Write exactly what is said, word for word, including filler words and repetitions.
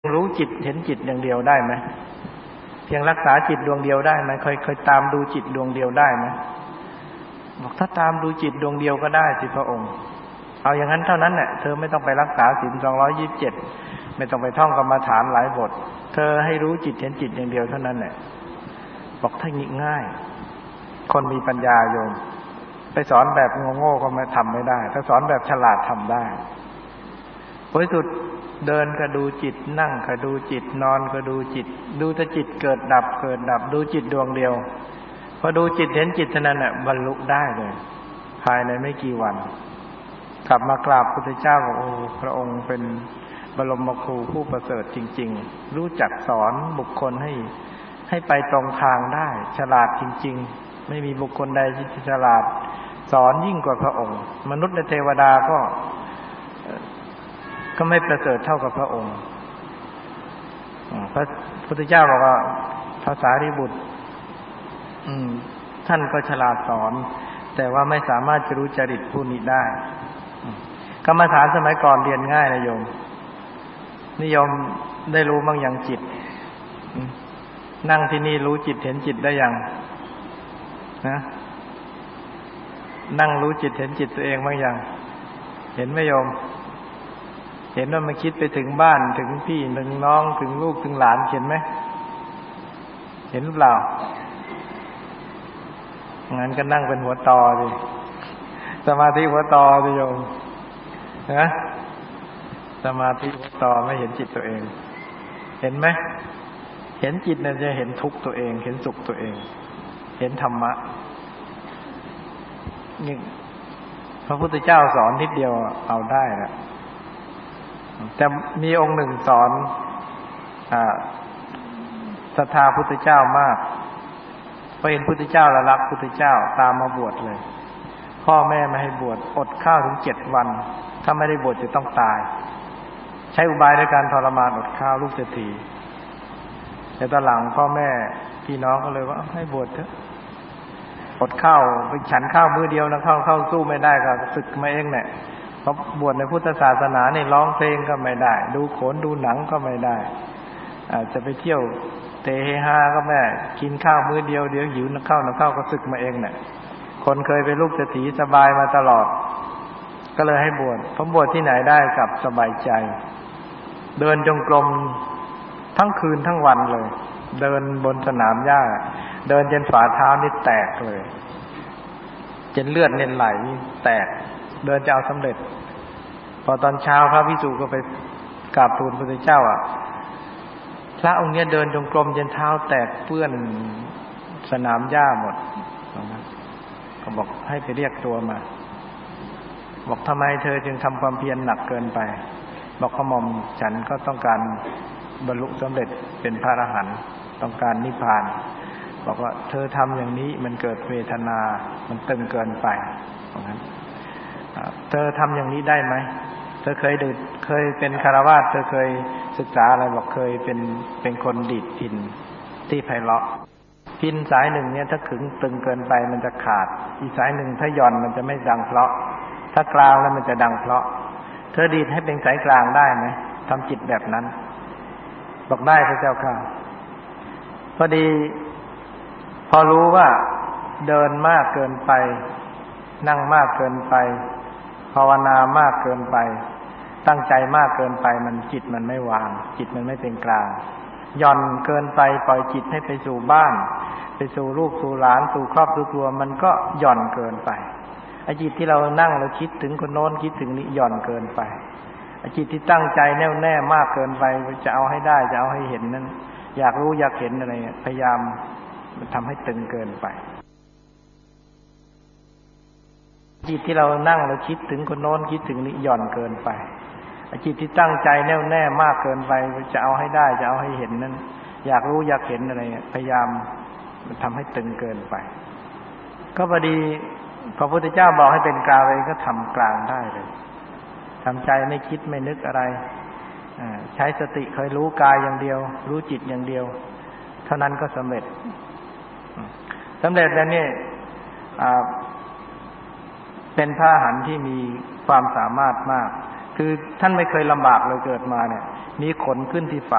รู้จิตเห็นจิตอย่างเดียวได้ไหมเพียงรักษาจิตดวงเดียวได้ไหมเคยเคยตามดูจิตดวงเดียวได้ไหมบอกถ้าตามดูจิตดวงเดียวก็ได้สิพระองค์เอาอย่างนั้นเท่านั้นแหละเธอไม่ต้องไปรักษาศีลสองร้อยยี่สิบเจ็ดไม่ต้องไปท่องกรรมฐานหลายบทเธอให้รู้จิตเห็นจิตอย่างเดียวเท่านั้นแหละบอกถ้าง่ายคนมีปัญญาโยมไปสอนแบบโง่ๆก็ไม่ทำไม่ได้ถ้าสอนแบบฉลาดทำได้ผลสุดเดินก็ดูจิตนั่งก็ดูจิตนอนก็ดูจิตดูแต่จิตเกิดดับเกิดดับดูจิตดวงเดียวพอดูจิตเห็นจิตเท่านั้นน่ะบรรลุได้เลยภายในไม่กี่วันกลับมากราบพระพุทธเจ้าบอกโอ้พระองค์เป็นบรมครูผู้ประเสริฐจริงๆรู้จักสอนบุคคลให้ให้ไปตรงทางได้ฉลาดจริงๆไม่มีบุคคลใดที่ฉลาดสอนยิ่งกว่าพระองค์มนุษย์และเทวดาก็ก็ไม่ประเสริฐเท่ากับพระองค์พระพุทธเจ้าบอกว่าภาษาริบุตรท่านก็ฉลาดสอนแต่ว่าไม่สามารถจะรู้จริตผู้นี้ได้กรรมฐานสมัยก่อนเรียนง่ายนะโยมนิยมได้รู้บ้างอย่างจิตนั่งที่นี่รู้จิตเห็นจิตได้ยังนะนั่งรู้จิตเห็นจิตตัวเองบ้างยังเห็นไหมโยมเห็นว่ามันคิดไปถึงบ้านถึงพี่ถึงน้องถึงลูกถึงหลานเห็นไหมเห็นหรือเปล่างั้นก็นั่งเป็นหัวตอดิสมาธิหัวตอดิโยมนะสมาธิหัวตอไม่เห็นจิตตัวเองเห็นไหมเห็นจิตเนี่ยจะเห็นทุกข์ตัวเองเห็นสุขตัวเองเห็นธรรมะนี่พระพุทธเจ้าสอนนิดเดียวเอาได้แล้วแต่มีองค์หนึ่งสอนอ่าศรัทธาพุทธเจ้ามากพอเห็นพุทธเจ้าแล้วรักพุทธเจ้าตามมาบวชเลยพ่อแม่ไม่ให้บวชอดข้าวถึงเจ็ดวันถ้าไม่ได้บวชจะต้องตายใช้อุบายในการทรมานอดข้าวลูกเศรษฐีแต่ตอนหลังพ่อแม่พี่น้องก็เลยว่าให้บวชเถอะอดข้าวไปฉันข้าวมื้อเดียวนะข้าวข้าวสู้ไม่ได้ก็ศึกมาเองแหละเพราะบวชในพุทธศาสนานี่ร้องเพลงก็ไม่ได้ดูโขนดูหนังก็ไม่ได้อาจจะไปเที่ยวเตะเฮฮาก็ไม่ได้กินข้าวมื้อเดียวเดี๋ยวหิวนักข้าวนักข้าวก็ศึกมาเองเนี่ยคนเคยเป็นลูกเศรษฐีสบายมาตลอดก็เลยให้บวชผมบวชที่ไหนได้กับสบายใจเดินจงกรมทั้งคืนทั้งวันเลยเดินบนสนามหญ้าเดินจนฝ่าเท้านี่แตกเลยจนเลือดเนี่ยไหลแตกเดินจะเอาสำเร็จพอตอนเช้าพระภิกษุก็ไปกราบทูลพระพุทธเจ้าอ่ะพระองค์เนี้ยเดินจงกรมจนเท้าแตกเปื้อนสนามหญ้าหมดก็บอกให้ไปเรียกตัวมาบอกทำไมเธอจึงทำความเพียรหนักเกินไปบอกขมอมฉันก็ต้องการบรรลุสำเร็จเป็นพระอรหันต์ต้องการนิพพานบอกว่าเธอทำอย่างนี้มันเกิดเวทนามันตึงเกินไปเพราะงั้นเธอทำอย่างนี้ได้ไหมเธอเคยดื่มเคยเป็นคฤหัสถ์เธอเคยศึกษาอะไรบอกเคยเป็นเป็นคนดีดพิณที่ไพเราะพิณสายหนึ่งเนี่ยถ้าขึงตึงเกินไปมันจะขาดอีกสายหนึ่งถ้าหย่อนมันจะไม่ดังเพราะถ้ากลางแล้วมันจะดังเพราะเธอดีดให้เป็นสายกลางได้ไหมทำจิตแบบนั้นบอกได้พระเจ้าค่ะพอดีพอรู้ว่าเดินมากเกินไปนั่งมากเกินไปภาวนามากเกินไปตั้งใจมากเกินไปมันจิตมันไม่วางจิตมันไม่เป็นกลางหย่อนเกินไปปล่อยจิตให้ไปสู่บ้านไปสู่ลูกสู่หลานสู่ครอบครัวมันก็หย่อนเกินไปไอ้จิตที่เรานั่งเราคิดถึงคนโน้นคิดถึงนี้หย่อนเกินไปไอ้จิตที่ตั้งใจแน่วแน่มากเกินไปจะเอาให้ได้จะเอาให้เห็นนั้นอยากรู้อยากเห็นอะไรพยายามมันทำให้ตึงเกินไปจิตที่เรานั่งเราคิดถึงคนโน้นคิดถึงนี้หย่อนเกินไปจิตที่ตั้งใจแน่วแน่มากเกินไปจะเอาให้ได้จะเอาให้เห็นนั้นอยากรู้อยากเห็นอะไรพยายามมันทำให้ตึงเกินไปก็พอดีพระพุทธเจ้าบอกให้เป็นกลางเลยก็ทำกลางได้เลยทำใจไม่คิดไม่นึกอะไรใช้สติคอยรู้กายอย่างเดียวรู้จิตอย่างเดียวเท่านั้นก็สำเร็จสำเร็จแล้วนี่เป็นพระอรหันต์ที่มีความสามารถมากคือท่านไม่เคยลำบากเลยเกิดมาเนี่ยมีขนขึ้นที่ฝ่า